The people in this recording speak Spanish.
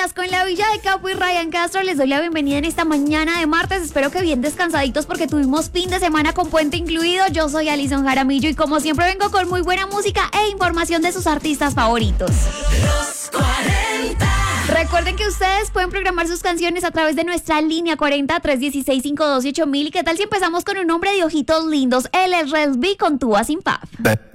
Días con la Villa de Capo y Ryan Castro. Les doy la bienvenida en esta mañana de martes. Espero que bien descansaditos porque tuvimos fin de semana con puente incluido. Yo soy Alison Jaramillo y como siempre vengo con muy buena música e información de sus artistas favoritos. Los 40. Recuerden que ustedes pueden programar sus canciones a través de nuestra línea 40-316-528-1000. ¿Y qué tal si empezamos con un hombre de ojitos lindos? Él es Resby con Tuba Sin Paf.